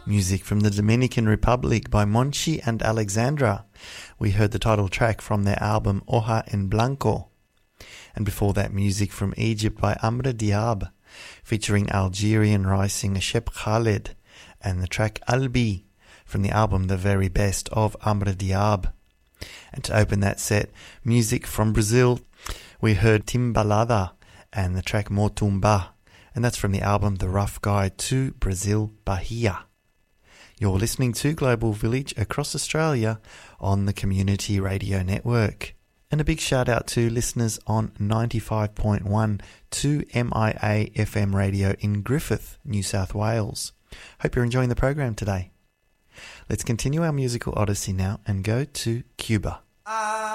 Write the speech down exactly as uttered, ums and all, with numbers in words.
Music from the Dominican Republic by Monchi and Alexandra. We heard the title track from their album Hoja en Blanco. And before that, music from Egypt by Amr Diab, featuring Algerian rice singer Cheb Khaled, and the track Albi from the album The Very Best of Amr Diab. And to open that set, music from Brazil, we heard Timbalada and the track Motumba, and that's from the album The Rough Guide to Brazil, Bahia. You're listening to Global Village across Australia on the Community Radio Network. And a big shout out to listeners on ninety-five point one two M I A F M radio in Griffith, New South Wales. Hope you're enjoying the program today. Let's continue our musical odyssey now and go to Cuba.